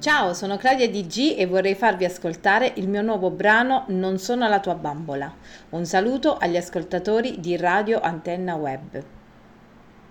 Ciao, sono Claudia DG e vorrei farvi ascoltare il mio nuovo brano Non sono la tua bambola. Un saluto agli ascoltatori di Radio Antenna Web.